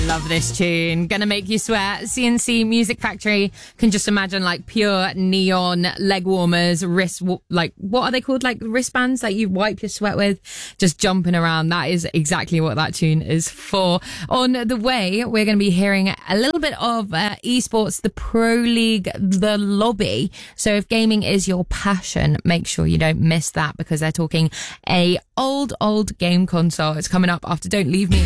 Love this tune. Gonna make you sweat. CNC Music Factory. Can just imagine like pure neon leg warmers, like what are they called? Like wristbands that you wipe your sweat with, just jumping around. That is exactly what that tune is for. On the way, we're going to be hearing a little bit of esports, the Pro League, the lobby. So if gaming is your passion, make sure you don't miss that, because they're talking a old game console. It's coming up after Don't Leave Me.